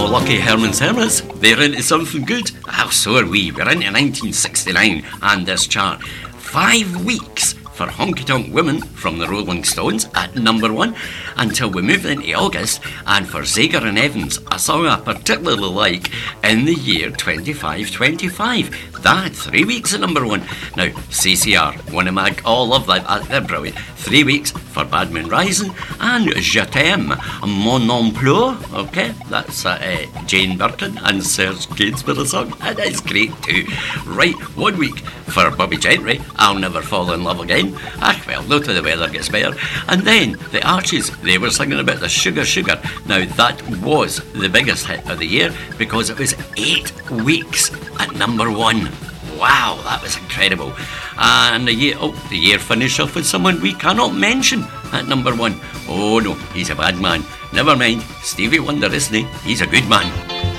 Oh, lucky Herman's Hermits. They're into something good. Oh, so are we. We're into 1969 and this chart. 5 weeks for Honky Tonk Women from the Rolling Stones at number 1 until we move into August, and for Zager and Evans, a song I particularly like, In the Year 2525. That had 3 weeks at number 1. Now, CCR, one of my... Oh, love that. They're brilliant. 3 weeks for Bad Moon Rising, and Je t'aime, Mon non plus. Okay, that's Jane Birkin and Serge Gainsbourg song. That is great too. Right, 1 week for Bobby Gentry, I'll Never Fall in Love Again. Ah, well, no till the weather gets better. And then the Archies, they were singing about the Sugar Sugar. Now that was the biggest hit of the year because it was 8 weeks at number 1. Wow, that was incredible. And the year finished off with someone we cannot mention at number 1. Oh no, he's a bad man. Never mind, Stevie Wonder, isn't he? He's a good man.